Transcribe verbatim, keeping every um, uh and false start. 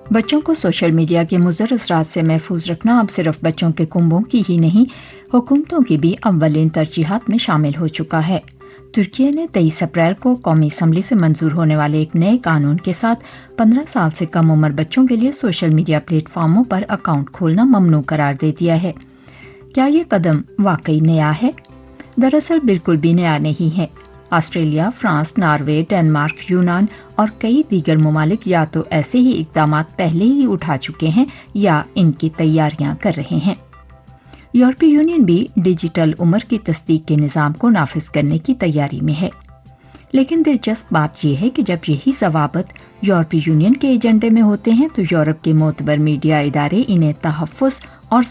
बच्चों को social media के मुज़र असरात से महफूज रखना अब सिर्फ बच्चों के कुंभों की ही नहीं, हुकूमतों की भी अव्वलीन तरजीहात में शामिल हो चुका है। तुर्की ने तेईस अप्रैल को कौमी असम्बली से मंजूर होने वाले एक नए कानून के साथ पंद्रह साल से कम उम्र बच्चों के लिए सोशल मीडिया प्लेटफॉर्मों पर अकाउंट खोलना ममनू करार दे दिया है। क्या ये कदम वाकई नया है? दरअसल बिल्कुल भी नया नहीं है। ऑस्ट्रेलिया, फ्रांस, नॉर्वे, डेनमार्क, यूनान और कई दीगर ममालिक या तो ऐसे ही इकदाम पहले ही उठा चुके हैं या इनकी तैयारियां कर रहे हैं। यूरोपीय यूनियन भी डिजिटल उम्र की तस्दीक के निज़ाम को नाफिज करने की तैयारी में है। लेकिन दिलचस्प बात यह है कि जब यही ज़वाबत यूरोपीय यूनियन के एजेंडे में होते हैं तो यूरोप के मोतबर मीडिया इदारे इन्हें तहफ़्फ़ुज़